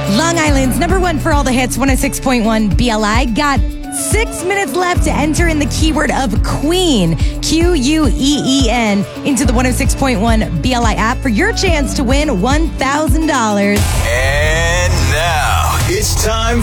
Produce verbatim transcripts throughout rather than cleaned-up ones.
Long Island's number one for all the hits, one oh six point one B L I. Got six minutes left to enter in the keyword of Queen, Q U E E N, into the one oh six point one B L I app for your chance to win one thousand dollars. And now it's time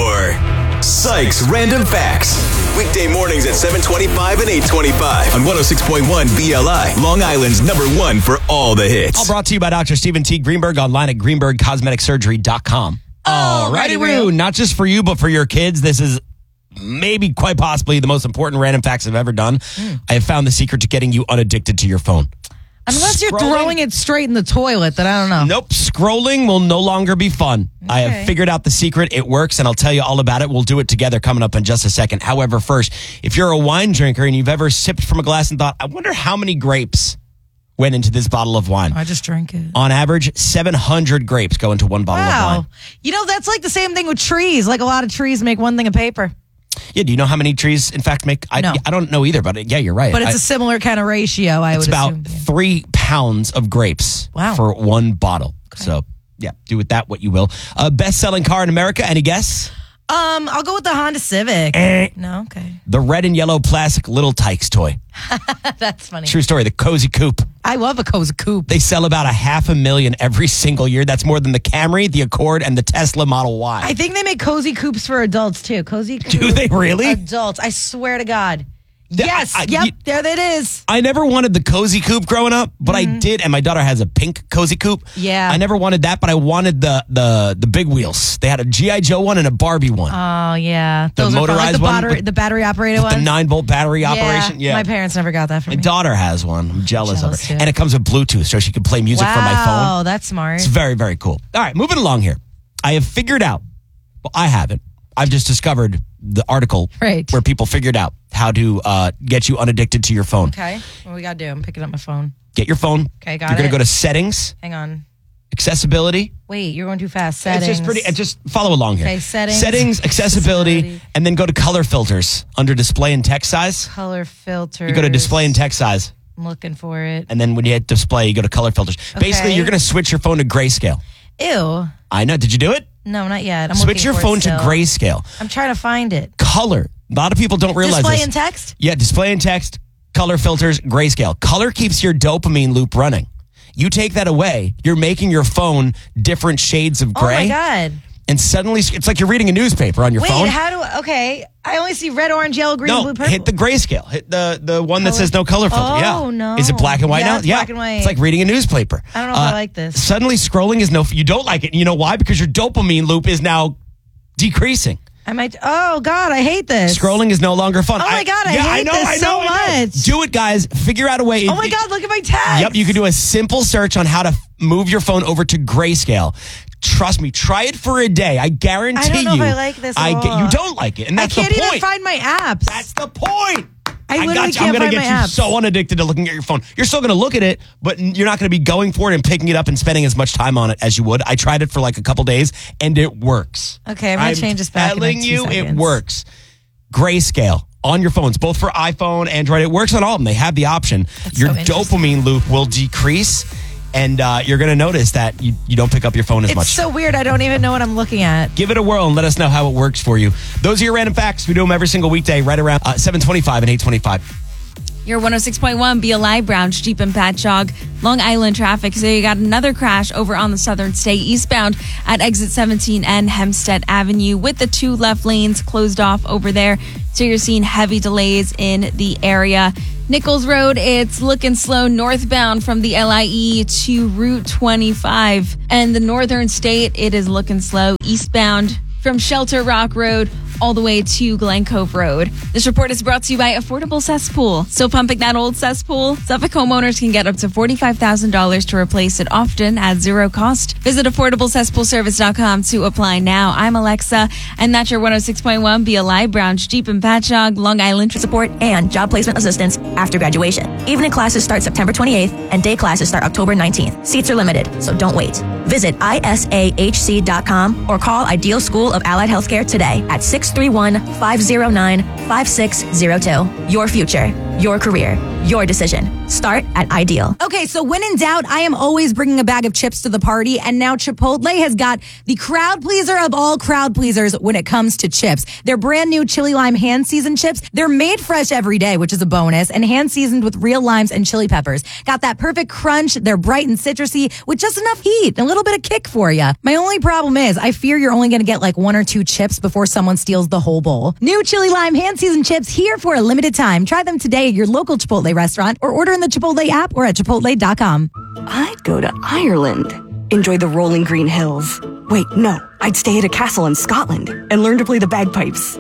for Sykes Random Facts. Weekday mornings at seven twenty-five and eight twenty-five on one oh six point one B L I, Long Island's number one for all the hits. All brought to you by Doctor Stephen T. Greenberg, online at greenberg cosmetic surgery dot com. Alrighty, Roo. Not just for you, but for your kids. This is maybe quite possibly the most important random facts I've ever done. Mm. I have found the secret to getting you unaddicted to your phone. Unless you're Scrolling, throwing it straight in the toilet, then I don't know. Nope. Scrolling will no longer be fun. Okay. I have figured out the secret. It works, and I'll tell you all about it. We'll do it together coming up in just a second. However, first, if you're a wine drinker and you've ever sipped from a glass and thought, I wonder how many grapes went into this bottle of wine. I just drank it. On average, seven hundred grapes go into one bottle wow. of wine. You know, that's like the same thing with trees. Like a lot of trees make one thing of paper. Yeah, do you know how many trees, in fact, make? I, no. I don't know either, but yeah, you're right. But it's I, a similar kind of ratio, I would assume. It's about three pounds of grapes wow. for one bottle. Okay. So, yeah, do with that what you will. Uh, best-selling car in America, any guess? Um, I'll go with the Honda Civic. Eh. No, okay. The red and yellow plastic Little Tykes toy. That's funny. True story, the Cozy Coupe. I love a Cozy Coupe. They sell about a half a million every single year. That's more than the Camry, the Accord, and the Tesla Model Y. I think they make Cozy Coupes for adults, too. Cozy Coupe. Do they really? Adults. I swear to God. Yes. I, I, yep. You, there it is. I never wanted the Cozy Coupe growing up, but mm-hmm. I did. And my daughter has a pink Cozy Coupe. Yeah. I never wanted that, but I wanted the the the big wheels. They had a G I. Joe one and a Barbie one. Oh, yeah. The Those motorized are fun. Like the one. Battery, with, the battery operated one. The nine volt battery yeah. operation. Yeah. My parents never got that for my me. My daughter has one. I'm jealous, jealous of her. too. And it comes with Bluetooth, so she can play music wow, from my phone. Oh, that's smart. It's very, very cool. All right, moving along here. I have figured out, well, I haven't. I've just discovered the article right. where people figured out how to uh, get you unaddicted to your phone. Okay. What do we got to do? I'm picking up my phone. Get your phone. Okay, got You're it. going to go to settings. Hang on. Accessibility. Wait, you're going too fast. Settings. It's just pretty. Just follow along here. Okay, settings. Settings, accessibility, accessibility, and then go to color filters under display and text size. Color filters. You go to display and text size. I'm looking for it. And then when you hit display, you go to color filters. Okay. Basically, you're going to switch your phone to grayscale. Ew. I know. Did you do it? No, not yet. I'm Switch your phone to grayscale. I'm trying to find it. Color. A lot of people don't realize display this. and text? Yeah, display and text, color filters, grayscale. Color keeps your dopamine loop running. You take that away, you're making your phone different shades of gray. Oh, my God. And suddenly, it's like you're reading a newspaper on your Wait, phone. Wait, how do... Okay, I only see red, orange, yellow, green, no, blue, purple. hit the grayscale. Hit the, the one color? that says no color filter. Oh, yeah. no. Is it black and white yeah, now? It's yeah, black and white. It's like reading a newspaper. I don't know if uh, I like this. Suddenly, scrolling is no... You don't like it. You know why? Because your dopamine loop is now decreasing. I might. Oh God, I hate this. Scrolling is no longer fun. Oh my God, I, I yeah, hate I know, this I know, so I know. much. Do it, guys. Figure out a way. Oh my God, look at my text. Yep, you can do a simple search on how to move your phone over to grayscale. Trust me, try it for a day. I guarantee you. I don't know you, if I like this. At I all. get you don't like it, and that's I can't the point. even find my apps. That's the point. I literally I got you. can't I'm going find to get my you apps. so unaddicted to looking at your phone. You're still going to look at it, but you're not going to be going for it and picking it up and spending as much time on it as you would. I tried it for like a couple days, and it works. Okay, I'm going to change this back. I'm telling in like you, two it seconds. works. Grayscale on your phones, both for iPhone, Android. It works on all of them. They have the option. That's Your so dopamine loop will decrease, and uh, you're going to notice that you, you don't pick up your phone as it's much. It's so weird. I don't even know what I'm looking at. Give it a whirl and let us know how it works for you. Those are your random facts. We do them every single weekday right around uh, seven twenty-five and eight twenty-five. Your one oh six point one B L I Brown, Jeep and Patchogue, Long Island traffic. So you got another crash over on the Southern State eastbound at exit seventeen and Hempstead Avenue with the two left lanes closed off over there. So you're seeing heavy delays in the area. Nichols Road, it's looking slow northbound from the L I E to Route twenty-five. And the Northern State, it is looking slow eastbound from Shelter Rock Road all the way to Glen Cove Road. This report is brought to you by Affordable Cesspool. So pumping that old cesspool? Suffolk homeowners can get up to forty-five thousand dollars to replace it, often at zero cost. Visit affordable cesspool service dot com to apply now. I'm Alexa, and that's your one oh six point one B L I Brown, Jeep and Patchogue, Long Island support and job placement assistance after graduation. Evening classes start September twenty-eighth and day classes start October nineteenth. Seats are limited, so don't wait. Visit I S A H C dot com or call Ideal School of Allied Healthcare today at six three one, five oh nine, five six oh two. Your future, your career, Your decision. Start at Ideal. Okay, so when in doubt, I am always bringing a bag of chips to the party, and now Chipotle has got the crowd pleaser of all crowd pleasers when it comes to chips. Their brand new chili lime hand seasoned chips, they're made fresh every day, which is a bonus, and hand seasoned with real limes and chili peppers. Got that perfect crunch, they're bright and citrusy with just enough heat and a little bit of kick for you. My only problem is I fear you're only going to get like one or two chips before someone steals the whole bowl. New chili lime hand seasoned chips here for a limited time. Try them today at your local Chipotle restaurant or order in the Chipotle app or at chipotle dot com. I'd go to Ireland. Enjoy the rolling green hills. Wait, no. I'd stay at a castle in Scotland and learn to play the bagpipes.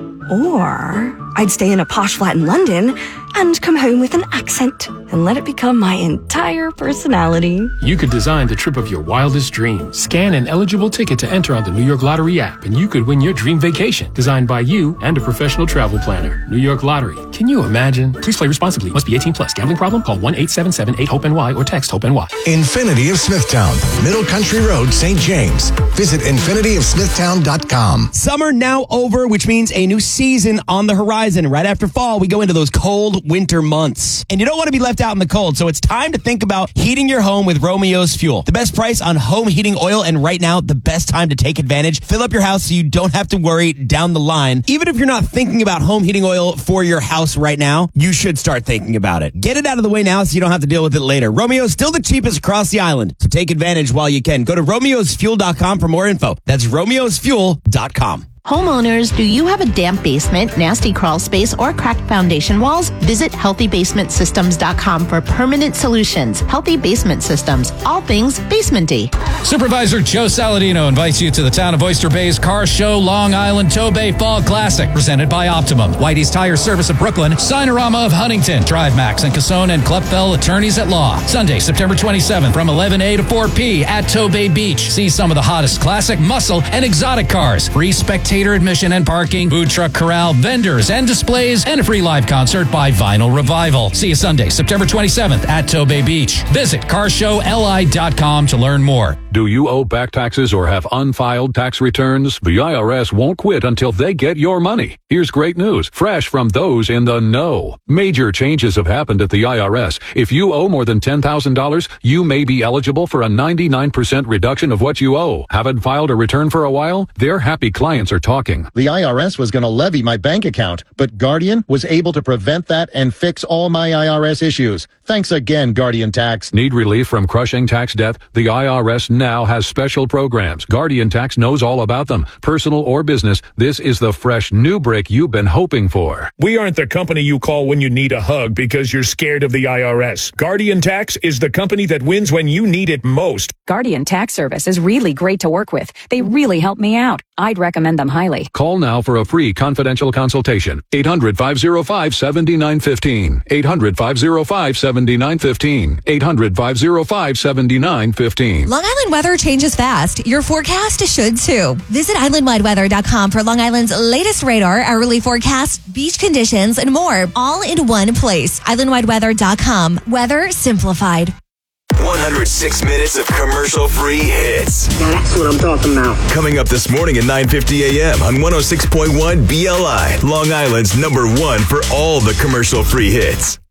Or I'd stay in a posh flat in London and come home with an accent and let it become my entire personality. You could design the trip of your wildest dreams. Scan an eligible ticket to enter on the New York Lottery app, and you could win your dream vacation, designed by you and a professional travel planner. New York Lottery. Can you imagine? Please play responsibly. Must be eighteen plus. Gambling problem? Call one eight seven seven eight hope N Y or text HOPE-NY. Infinity of Smithtown, Middle Country Road, Saint James. Visit infinity of smithtown dot com. Summer now over, which means a new season on the horizon. Right after fall, we go into those cold winter months. And you don't want to be left out in the cold, so it's time to think about heating your home with Romeo's Fuel. The best price on home heating oil, and right now, the best time to take advantage. Fill up your house so you don't have to worry down the line. Even if you're not thinking about home heating oil for your house right now, you should start thinking about it. Get it out of the way now so you don't have to deal with it later. Romeo's still the cheapest across the island, so take advantage while you can. Go to romeos fuel dot com for more info. That's romeos fuel dot com. Homeowners, do you have a damp basement, nasty crawl space, or cracked foundation walls? Visit healthy basement systems dot com for permanent solutions. Healthy Basement Systems, all things basement-y. Supervisor Joe Saladino invites you to the Town of Oyster Bay's Car Show Long Island Tow Bay Fall Classic, presented by Optimum, Whitey's Tire Service of Brooklyn, Sinorama of Huntington, Drive Max and Cassone and Klepfel Attorneys at Law. Sunday, September twenty-seventh from eleven a to four p at Tow Bay Beach. See some of the hottest classic, muscle, and exotic cars. Free spectator admission and parking, food truck corral, vendors and displays, and a free live concert by Vinyl Revival. See you Sunday, September twenty-seventh at Tow Bay Beach. Visit car show L I dot com to learn more. Do you owe back taxes or have unfiled tax returns? The I R S won't quit until they get your money. Here's great news, fresh from those in the know. Major changes have happened at the I R S. If you owe more than ten thousand dollars, you may be eligible for a ninety-nine percent reduction of what you owe. Haven't filed a return for a while? Their happy clients are talking. The I R S was going to levy my bank account, but Guardian was able to prevent that and fix all my I R S issues. Thanks again, Guardian Tax. Need relief from crushing tax debt? The I R S now has special programs. Guardian Tax knows all about them. Personal or business, this is the fresh new break you've been hoping for. We aren't the company you call when you need a hug because you're scared of the I R S. Guardian Tax is the company that wins when you need it most. Guardian Tax Service is really great to work with. They really help me out. I'd recommend them highly. Call now for a free confidential consultation. eight hundred, five oh five, seven nine one five. eight hundred, five oh five, seven nine one five. eight hundred, five oh five, seven nine one five. Long Island weather changes fast. Your forecast should too. Visit island wide weather dot com for Long Island's latest radar, hourly forecast, beach conditions, and more, all in one place. island wide weather dot com. Weather simplified. one hundred six minutes of commercial-free hits. That's what I'm talking about. Coming up this morning at nine fifty a.m. on one oh six point one B L I, Long Island's number one for all the commercial-free hits.